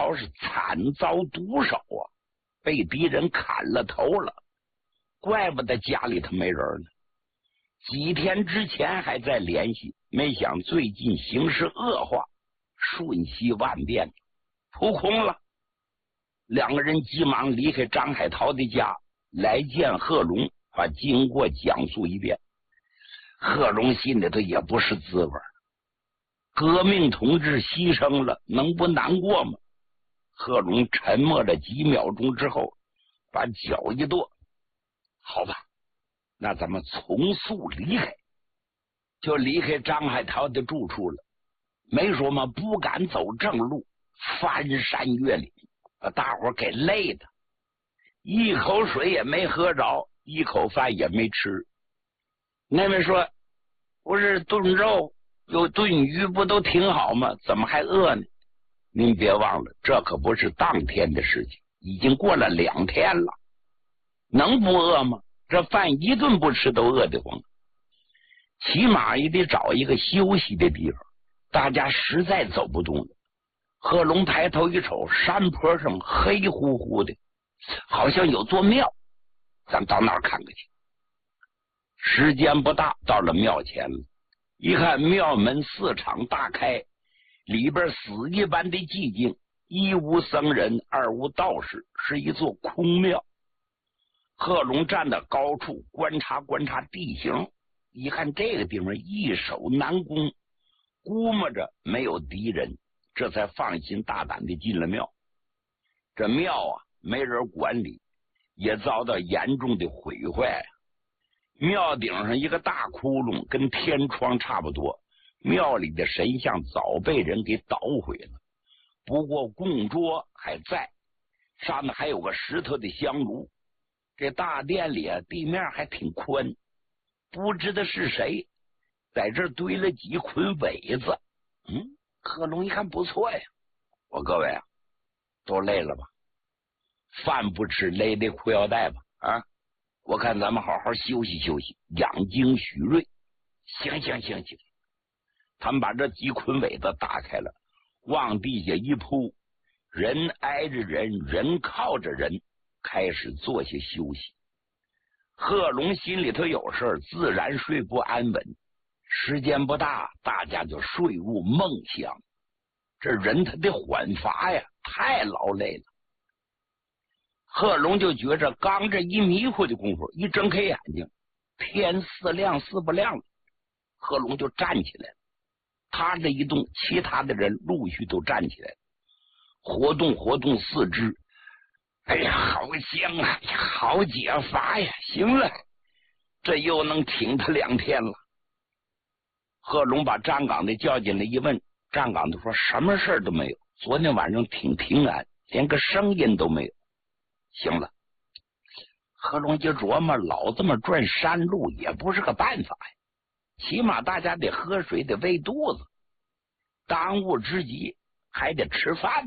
桃是惨遭毒手啊，被敌人砍了头了，怪不得家里头没人呢。几天之前还在联系，没想最近形势恶化，瞬息万变，扑空了。两个人急忙离开张海涛的家，来见贺龙，把经过讲述一遍。贺龙心里头也不是滋味，革命同志牺牲了，能不难过吗？贺龙沉默了几秒钟之后，把脚一跺，好吧，那咱们从速离开。就离开张海涛的住处了。没说嘛，不敢走正路，翻山越岭，把大伙给累的，一口水也没喝着，一口饭也没吃。那位说，不是炖肉有炖鱼不都挺好吗？怎么还饿呢？您别忘了，这可不是当天的事情，已经过了2天了，能不饿吗？这饭一顿不吃都饿得慌，起码也得找一个休息的地方。大家实在走不动了。贺龙抬头一瞅，山坡上黑乎乎的，好像有座庙，咱到那儿看看去。时间不大，到了庙前了，一看庙门4敞大开，里边死一般的寂静，一无僧人，二无道士，是一座空庙。贺龙站在高处观察观察地形，一看这个地方易守难攻，估摸着没有敌人，这才放心大胆的进了庙。这庙啊，没人管理，也遭到严重的毁坏啊。庙顶上一个大窟窿，跟天窗差不多，庙里的神像早被人给捣毁了，不过供桌还在，上面还有个石头的香炉。这大殿里啊，地面还挺宽，不知道是谁在这堆了几捆苇子。贺龙一看不错呀，我各位啊，都累了吧？饭不吃，勒勒裤腰带吧。啊，我看咱们好好休息休息，养精蓄锐。行，他们把这几捆苇子打开了，往地下一铺，人挨着人，人靠着人，开始坐下休息。贺龙心里头有事，自然睡不安稳。时间不大，大家就睡入梦乡。这人他得缓乏呀，太劳累了。贺龙就觉着刚这一迷糊的功夫，一睁开眼睛，天似亮似不亮了。贺龙就站起来了，他这一动，其他的人陆续都站起来了，活动活动四肢。哎呀，好香啊，好解乏呀！行了，这又能挺他2天了。贺龙把站岗的叫进来一问，站岗的说什么事都没有，昨天晚上挺平安，连个声音都没有。行了，贺龙一琢磨，老这么转山路也不是个办法呀，起码大家得喝水，得喂肚子，当务之急还得吃饭。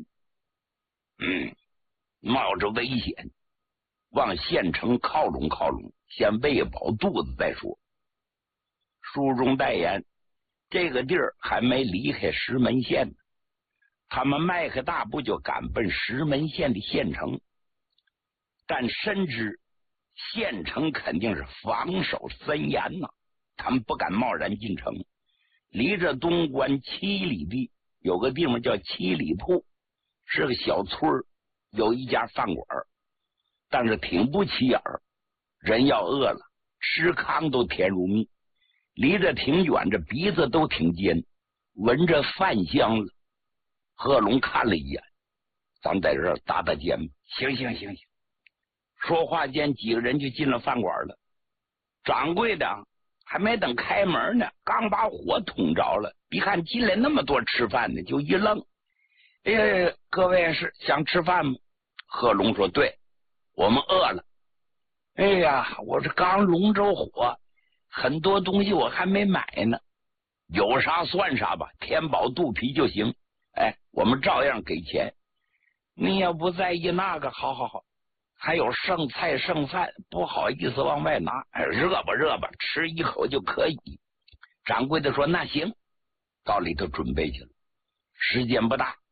冒着危险往县城靠拢靠拢，先喂饱肚子再说。书中代言，这个地儿还没离开石门县呢，他们迈开大步就赶奔石门县的县城，但深知县城肯定是防守森严呐，他们不敢贸然进城。离着东关7里地有个地方叫7里铺，是个小村儿，有一家饭馆，但是挺不起眼儿，人要饿了，吃糠都甜如蜜。离着挺远，这鼻子都挺尖，闻着饭香了。贺龙看了一眼，咱在这儿搭搭肩吧。行。说话间，几个人就进了饭馆了。掌柜的还没等开门呢，刚把火捅着了，一看进来那么多吃饭的，就一愣。各位是想吃饭吗？贺龙说对，我们饿了。哎呀，我这刚龙舟火，很多东西我还没买呢，有啥算啥吧，填饱肚皮就行。我们照样给钱。你要不在意那个，好，还有剩菜剩饭，不好意思往外拿。热吧，吃一口就可以。掌柜的说那行，到里头准备去了。时间不大，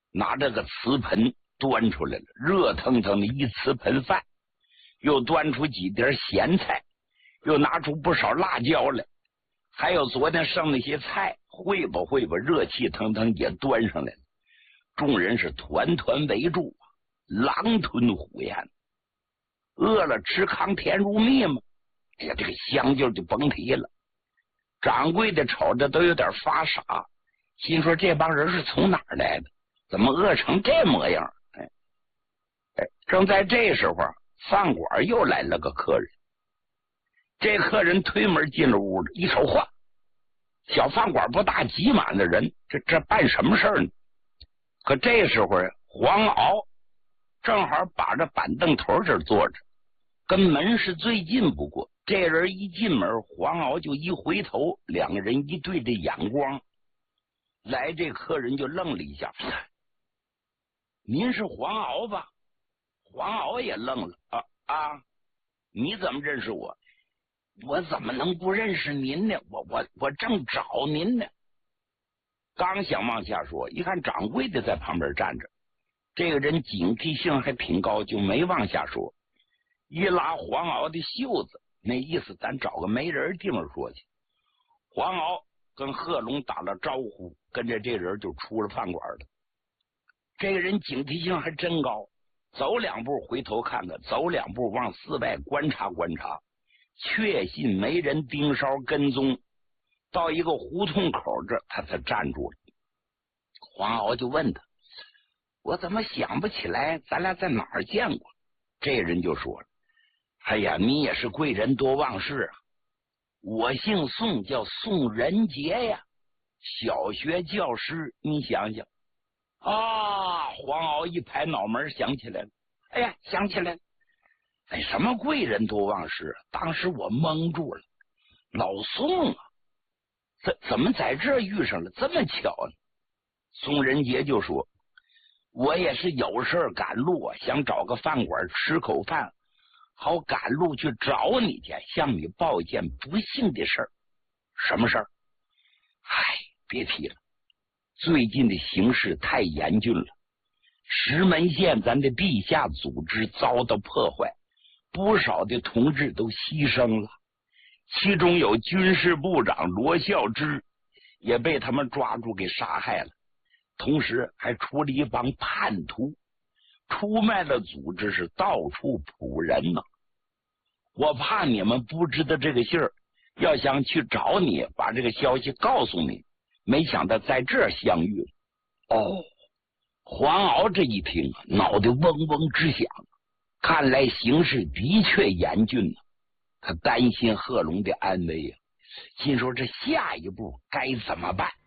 拿这个瓷盆端出来了，热腾腾的一瓷盆饭，又端出几碟咸菜，又拿出不少辣椒来，还有昨天剩那些菜，会吧，热气腾腾也端上来了。众人是团团围住，狼吞虎咽。饿了吃糠甜如蜜嘛，哎呀，这个香劲就甭提了。掌柜的瞅着都有点发傻，心说这帮人是从哪儿来的，怎么饿成这模样？正在这时候，饭馆又来了个客人。这客人推门进了屋了，一瞅，嚯，小饭馆不大，挤满了人，这办什么事呢？可这时候黄鳌正好把着板凳头这坐着，跟门是最近不过。这人一进门，黄鳌就一回头，两个人一对着眼光，来这客人就愣了一下。您是黄鳌吧？黄鳌也愣了。你怎么认识我？我怎么能不认识您呢？我正找您呢。刚想往下说，一看掌柜的在旁边站着，这个人警惕性还挺高，就没往下说。一拉黄鳌的袖子，那意思咱找个没人地方说去。黄鳌跟贺龙打了招呼，跟着这人就出了饭馆了。这个人警惕性还真高，走两步回头看看，走两步往四外观察观察，确信没人盯梢跟踪，到一个胡同口这他才站住了。黄鳌就问他，我怎么想不起来咱俩在哪儿见过？这人就说了，哎呀，你也是贵人多忘事啊，我姓宋，叫宋仁杰呀，小学教师，你想想啊。黄鳌一拍脑门想起来了，哎呀，想起来了，哎，什么贵人多忘事啊？当时我蒙住了，老宋啊，怎么在这遇上了，这么巧呢？宋仁杰就说，我也是有事赶路啊，想找个饭馆吃口饭，好赶路去找你去，向你报一件不幸的事儿。什么事儿？唉，别提了，最近的形势太严峻了，石门县咱的地下组织遭到破坏，不少的同志都牺牲了，其中有军事部长罗孝之也被他们抓住给杀害了，同时还出了一帮叛徒，出卖了组织，是到处捕人呢。我怕你们不知道这个信儿，要想去找你，把这个消息告诉你，没想到在这儿相遇了。哦，黄鳌这一听，脑袋嗡嗡直响，看来形势的确严峻呢。他担心贺龙的安危呀，心说这下一步该怎么办？